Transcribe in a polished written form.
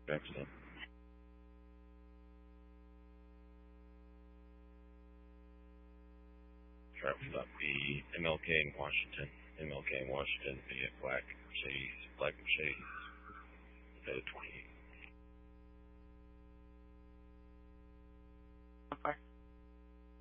Excellent. Travel stop B, MLK in Washington. MLK in Washington, be at Black Mercedes. Black Mercedes. Go 28.